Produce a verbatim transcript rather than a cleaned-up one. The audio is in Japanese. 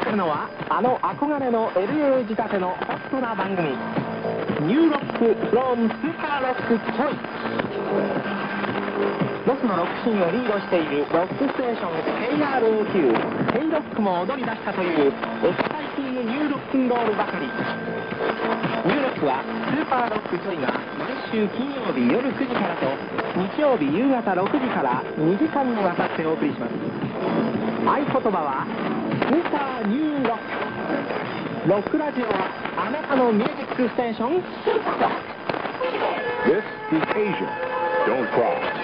くのはあの憧れの エルエー 仕立てのホットな番組ニューロックフロムスーパーロックチョイス。ロスのロックシーンをリードしているロックステーション ケーアールエー 級ヘイロックも踊り出したというエキサイティングニューロックンロールばかり。ニューロックはスーパーロックチョイが毎週金曜日夜くじからと日曜日夕方ろくじからにじかんにわたってお送りします。合言葉はスーパーニューロック。ロックラジオはあなたのミュージックステーション。 This is Asia. Don't cross.